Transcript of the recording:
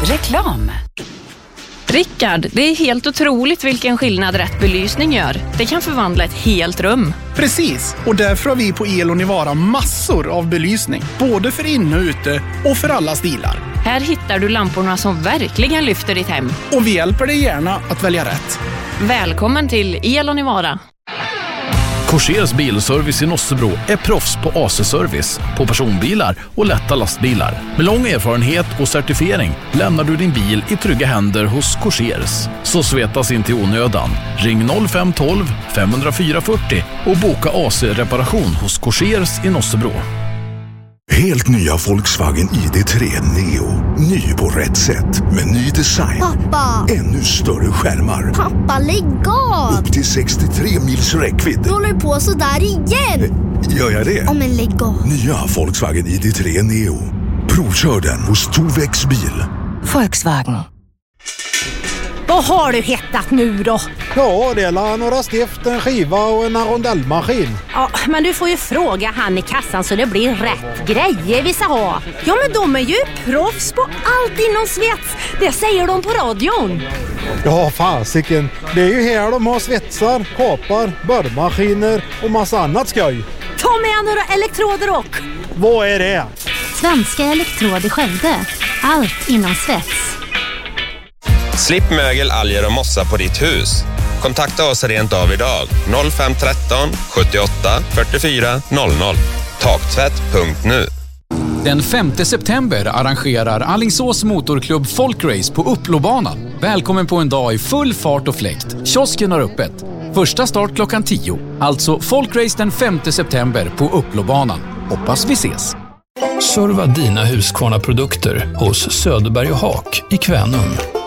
Reklam. Rickard, det är helt otroligt vilken skillnad rätt belysning gör. Det kan förvandla ett helt rum. Precis, och därför har vi på El&Nivara massor av belysning. Både för inne och ute och för alla stilar. Här hittar du lamporna som verkligen lyfter ditt hem. Och vi hjälper dig gärna att välja rätt. Välkommen till El&Nivara. Korsers bilservice i Nossebro är proffs på AC-service på personbilar och lätta lastbilar. Med lång erfarenhet och certifiering lämnar du din bil i trygga händer hos Korsers. Så svetas inte i onödan. Ring 0512 504 40 och boka AC-reparation hos Korsers i Nossebro. Helt nya Volkswagen ID3 Neo. Ny på rätt sätt med ny design. Pappa! Ännu större skärmar. Pappa, lägg av! Upp till 63 mils räckvidd. Du håller på så där igen! Gör jag det? Ja, men lägg av. Nya Volkswagen ID3 Neo. Provkör den hos Tovex bil. Volkswagen. Vad har du hittat nu då? Ja, det är några stift, en skiva och en rondellmaskin. Ja, men du får ju fråga han i kassan så det blir rätt grejer vi ska ha. Ja, men de är ju proffs på allt inom svets. Det säger de på radion. Ja, fasiken. Det är ju här de har svetsar, kapar, borrmaskiner och massa annat skoj. Ta med några elektroder och... Vad är det? Svenska Elektrod i Skövde. Allt inom svets. Slipp mögel, alger och mossa på ditt hus. Kontakta oss rent av idag. 0513 78 44 00. Taktvätt.nu. Den 5 september arrangerar Alingsås motorklubb Folkrace på Upplobanan. Välkommen på en dag i full fart och fläkt. Kiosken har öppet. Första start klockan 10. Alltså Folkrace den 5 september på Upplobanan. Hoppas vi ses. Serva dina Husqvarna produkter hos Söderberg och Haak i Kvänum.